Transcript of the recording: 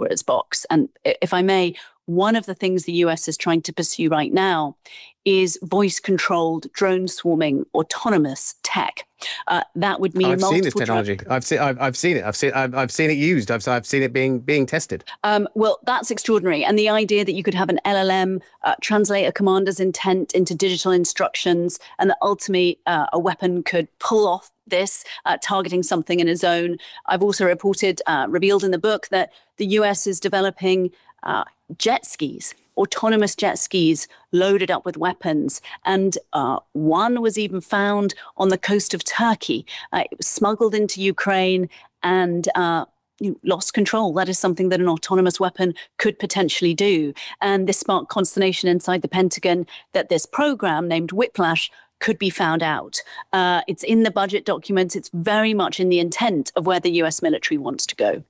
Pandora's box. And if I may, one of the things the US is trying to pursue right now is voice-controlled drone swarming, autonomous tech. That would mean I've seen this multiple technology. I've seen it. I've seen it used. I've seen it being tested. Well, that's extraordinary. And the idea that you could have an LLM translate a commander's intent into digital instructions, and that ultimately a weapon could pull off this, targeting something in a zone. I've also revealed in the book that the US is developing jet skis, autonomous jet skis loaded up with weapons. And one was even found on the coast of Turkey. It was smuggled into Ukraine and lost control. That is something that an autonomous weapon could potentially do. And this sparked consternation inside the Pentagon that this program named Whiplash could be found out. It's in the budget documents. It's very much in the intent of where the US military wants to go.